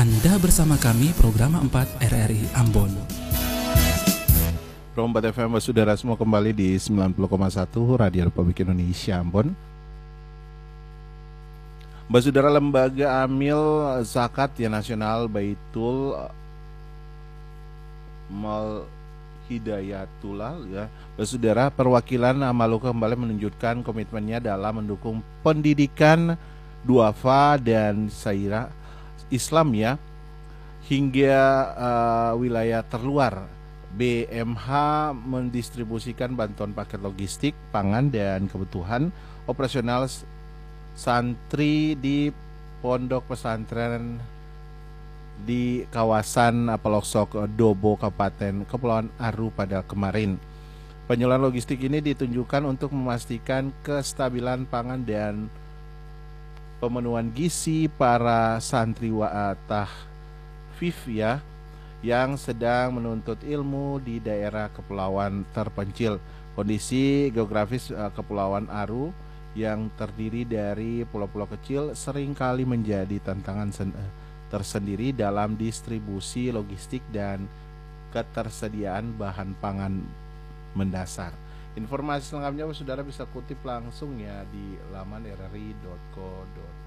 Anda bersama kami program 4 RRI Ambon. Pro 4 FM, saudara semua kembali di 90,1 Radio Republik Indonesia Ambon. Saudara, Lembaga Amil Zakat ya Nasional Baitul Mal Hidayatullah ya. Saudara, perwakilan Maluku kembali menunjukkan komitmennya dalam mendukung pendidikan duafa dan saira Islam ya hingga wilayah terluar. BMH mendistribusikan bantuan paket logistik, pangan dan kebutuhan operasional santri di pondok pesantren di kawasan pelosok Dobo, Kabupaten Kepulauan Aru pada kemarin. Penyaluran logistik ini ditunjukkan untuk memastikan kestabilan pangan dan pemenuhan gizi para santri tahfidz ya yang sedang menuntut ilmu di daerah kepulauan terpencil. Kondisi geografis Kepulauan Aru yang terdiri dari pulau-pulau kecil seringkali menjadi tantangan tersendiri dalam distribusi logistik dan ketersediaan bahan pangan mendasar. Informasi selengkapnya saudara bisa kutip langsung ya di laman rri.co.id.